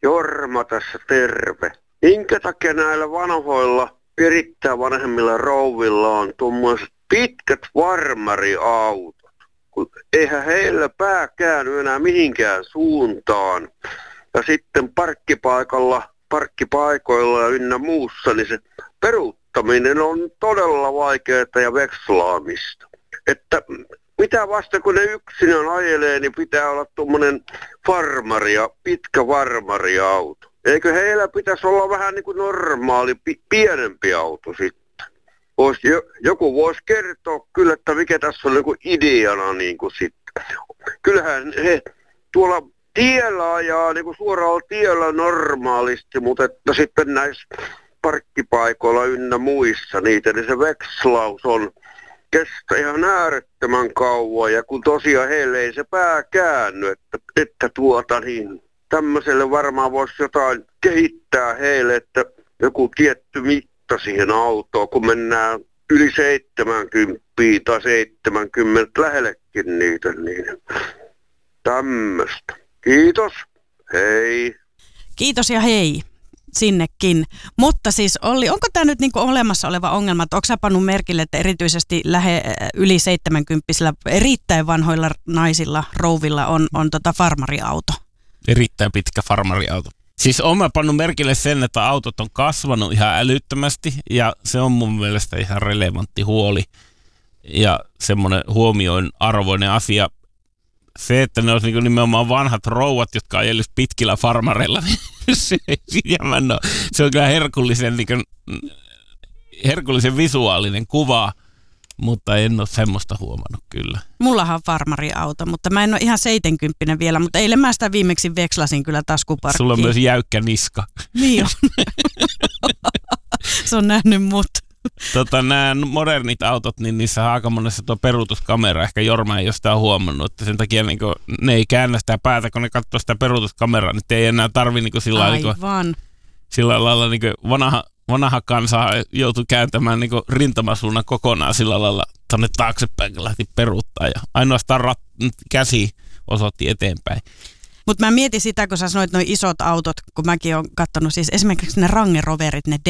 Jorma tässä terve. Minkä takia näillä vanhoilla, erittäin vanhemmilla rouvilla on tuommoiset pitkät farmariautot? Kun eihän heillä pää käänny enää mihinkään suuntaan. Ja sitten parkkipaikoilla ja ynnä muussa, niin se peruuttaminen on todella vaikeaa ja vekslaamista. Että mitä vasta kun ne yksinään ajelee, niin pitää olla tuommoinen pitkä farmariauto. Eikö heillä pitäisi olla vähän niin kuin normaali, pienempi auto sitten? Joku voisi kertoa kyllä, että mikä tässä on niin kuin ideana niin kuin sitten. Kyllähän he tuolla tiellä ajaa niin kuin suoralla tiellä normaalisti, mutta että sitten näissä parkkipaikoilla ynnä muissa niitä, niin se vekslaus kestää ihan äärettömän kauan, ja kun tosiaan heille ei se pää käänny, että tämmöiselle varmaan voisi jotain kehittää heille, että joku tietty mitta siihen autoon, kun mennään yli 70 tai 70 lähellekin niitä, niin tämmöistä. Kiitos, hei. Kiitos ja hei sinnekin. Mutta siis Olli, onko tämä nyt niinku olemassa oleva ongelma, että onko sä pannut merkille, että erityisesti yli 70-vuotiailla erittäin vanhoilla naisilla, rouvilla on farmariauto? Erittäin pitkä farmariauto. Siis olen mä pannut merkille sen, että autot on kasvanut ihan älyttömästi ja se on mun mielestä ihan relevantti huoli ja semmoinen huomioin arvoinen asia. Se, että ne olisi nimenomaan vanhat rouvat, jotka ajelisivat pitkillä farmareilla, niin se on kyllä herkullisen visuaalinen kuva, mutta en ole semmoista huomannut kyllä. Mullahan on farmariauto, mutta mä en ole ihan 70 vielä, mutta eilen mä sitä viimeksi vekslasin kyllä taskuparkkiin. Sulla on myös jäykkä niska. Niin on. Se on nähnyt mut. Nämä modernit autot, niin niissä on aika monessa tuo peruutuskamera. Ehkä Jorma ei ole sitä huomannut, että sen takia niin ne ei käännä sitä päätä, kun ne katsoo sitä peruutuskameraa, niin ei enää tarvitse sillä lailla niin vanha kansa joutui kääntämään niin rintamasuunnan kokonaan sillä lailla tuonne taaksepäin, kun lähti peruuttaa ja ainoastaan käsi osoitti eteenpäin. Mutta mä mietin sitä, kun sä sanoit noin isot autot, kun mäkin olen katsonut siis esimerkiksi ne Range Roverit, ne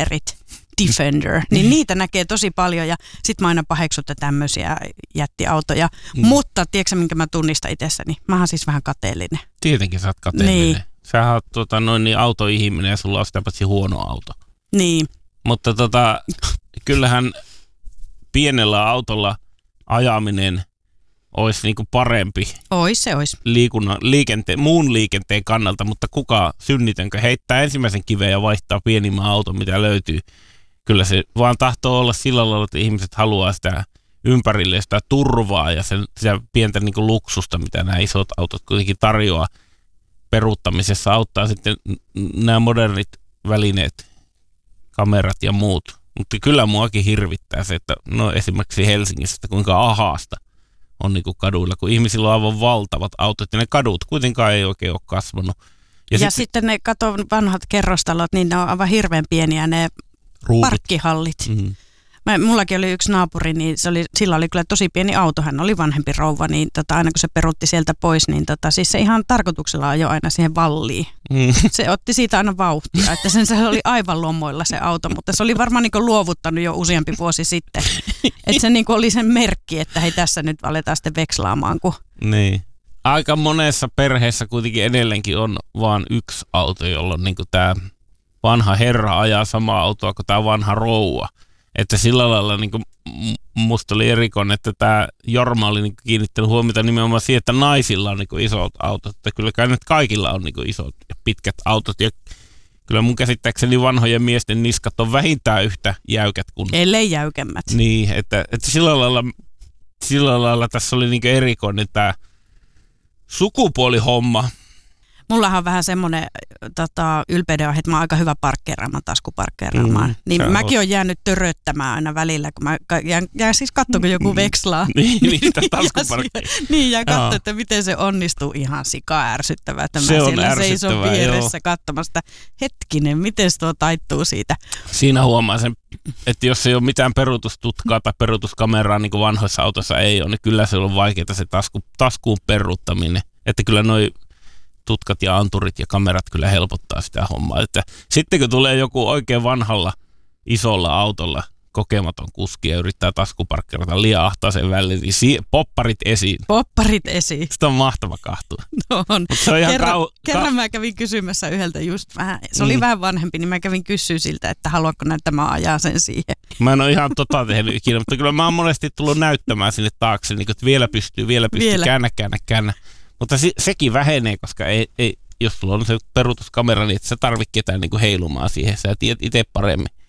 Defender, niin niitä näkee tosi paljon ja sit mä aina paheksutta tämmöisiä jättiautoja. Mutta tiedätkö minkä mä tunnistan itsessäni? Mä oon siis vähän kateellinen. Tietenkin sä oot kateellinen. Niin. Sähän oot autoihminen ja sulla on sitä paitsi huono auto. Niin. Mutta kyllähän pienellä autolla ajaminen olisi niinku parempi. Se olisi. Muun liikenteen kannalta, mutta kuka synnitänkö heittää ensimmäisen kiveen ja vaihtaa pienimmän auton, mitä löytyy. Kyllä se vaan tahtoo olla sillä lailla, että ihmiset haluaa sitä ympärille sitä turvaa ja sitä pientä niinku luksusta, mitä nämä isot autot kuitenkin tarjoaa peruuttamisessa. Auttaa sitten nämä modernit välineet, kamerat ja muut. Mutta kyllä muakin hirvittää se, että esimerkiksi Helsingissä, että kuinka ahaasta on niinku kaduilla, kun ihmisillä on aivan valtavat autot ja ne kadut kuitenkaan ei oikein ole kasvanut. Ja sitten ne vanhat kerrostalot, niin ne on aivan hirveän pieniä ne parkkihallit. Mm-hmm. Mullakin oli yksi naapuri, niin sillä oli kyllä tosi pieni auto, hän oli vanhempi rouva, niin aina kun se peruutti sieltä pois, niin siis se ihan tarkoituksella ajoi aina siihen valliin. Se otti siitä aina vauhtia, että se oli aivan lommoilla se auto, mutta se oli varmaan niin luovuttanut jo useampi vuosi sitten. Että se niin oli sen merkki, että hei tässä nyt aletaan sitten vekslaamaan. Niin. Aika monessa perheessä kuitenkin edelleenkin on vaan yksi auto, jolloin niin tämä vanha herra ajaa samaa autoa kuin tämä vanha rouva. Että sillä lailla niin musta oli erikoinen, että tämä Jorma oli niin kiinnittänyt huomiota nimenomaan siihen, että naisilla on niin isot autot. Että kyllä kai nyt kaikilla on niin isot ja pitkät autot. Ja kyllä mun käsittääkseni vanhojen miesten niskat on vähintään yhtä jäykät kuin... Ellei jäykemmät. Niin, että sillä lailla tässä oli niin erikoinen tämä sukupuolihomma. Mullahan on vähän semmoinen ylpeyden aihe, että mä oon aika hyvä parkkeeraamaan, taskuparkkeeraamaan. Niin mäkin olen jäänyt töröttämään aina välillä, kun mä jään siis katsomaan, kun joku vekslaa. Niin, sitä taskuparkkeeraa. Niin, ja katsoa, että miten se onnistuu. Ihan sika ärsyttävää, että mä siellä seison vieressä katsomasta. Hetkinen, miten se tuo taittuu siitä? Siinä huomaa sen, että jos ei ole mitään peruutustutkaa tai peruutuskameraa, niin kuin vanhoissa autossa ei ole, niin kyllä se on vaikeaa se taskuun peruuttaminen. Että kyllä noi tutkat ja anturit ja kamerat kyllä helpottaa sitä hommaa. Että sitten kun tulee joku oikein vanhalla isolla autolla kokematon kuski ja yrittää taskuparkkerata liian ahtaisen väliin, niin popparit esiin. Popparit esiin. Sitä on mahtava kahtua. No on. Se on ihan kerran mä kävin kysymässä yhdeltä just vähän, se oli vähän vanhempi, niin mä kävin kysyä siltä, että haluatko näyttää, mä ajaa sen siihen. Mä en ole ihan tehnyt ikinä, mutta kyllä mä oon monesti tullut näyttämään sinne taakse, niin että vielä pystyy, käännä. Mutta sekin vähenee, koska ei, jos sulla on se peruutuskamera, niin et sä tarvitse ketään niin kuin heilumaan siihen, sä tiedät itse paremmin.